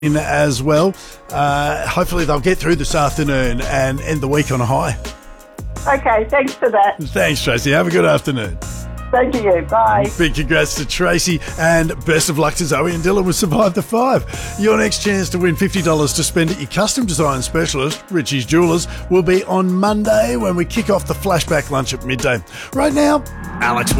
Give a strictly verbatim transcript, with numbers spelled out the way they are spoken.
in as well. Uh, hopefully they'll get through this afternoon and end the week on a high. Okay, thanks for that. Thanks, Tracy. Have a good afternoon. Thank you. Bye. Big congrats to Tracy and best of luck to Zoe and Dylan with Survive the Five. Your next chance to win fifty dollars to spend at your custom design specialist, Richie's Jewelers, will be on Monday when we kick off the flashback lunch at midday. Right now, Alex